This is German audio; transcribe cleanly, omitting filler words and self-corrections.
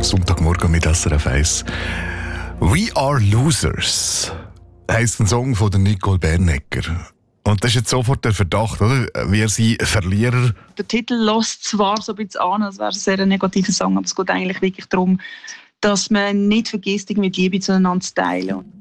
Sonntagmorgen mit SRF 1. «We are losers» heisst ein Song von der Nicole Bernecker. Und das ist jetzt sofort der Verdacht, oder? Wir sind Verlierer. Der Titel lässt zwar so ein bisschen an, als wäre es ein sehr negativer Song, aber es geht eigentlich wirklich darum, dass man nicht vergisst, mit Liebe zueinander zu teilen.